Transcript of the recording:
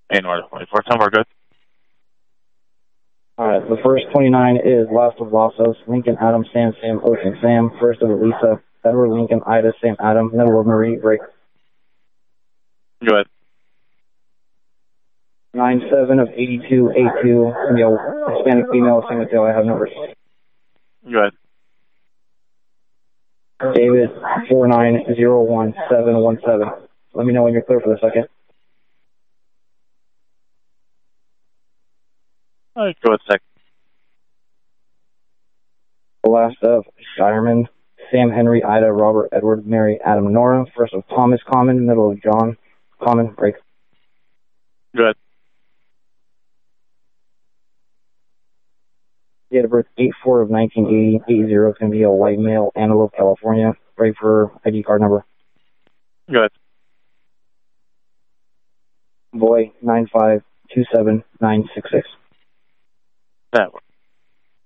A North 24. Time we're good. Alright, the first 29 is Last of Lossos, Lincoln, Adam, Sam, Ocean, Sam, first of Lisa, Edward, Lincoln, Ida, Sam, Adam, middle of Marie, break. Go ahead. 97 of 82, 82, Hispanic female, San Mateo, I have numbers. Go ahead. David, 4901717. Let me know when you're clear for the second. All right, go ahead, second. The last of Shireman, Sam, Henry, Ida, Robert, Edward, Mary, Adam, Nora, first of Thomas, Common, middle of John, Common, break. Go ahead. Date of birth 8/4 of 1980. 80 is going to be a white male, Antelope, California. Ready for ID card number. Go ahead. Boy 9527966. That works.